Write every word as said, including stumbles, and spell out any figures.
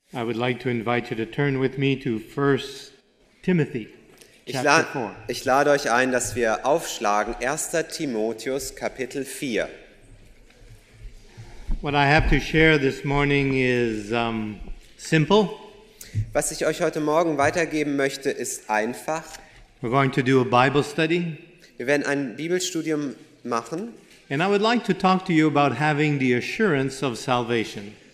I would like to invite you to turn with me to First Timothy Ich, chapter la four. ich lade euch ein, dass wir aufschlagen erster Timotheus Kapitel vier. What I have to share this morning is um, simple. Was ich euch heute Morgen weitergeben möchte, ist einfach. We're going to do a Bible study. Wir werden ein Bibelstudium machen And I would like to talk to you about having the assurance of salvation.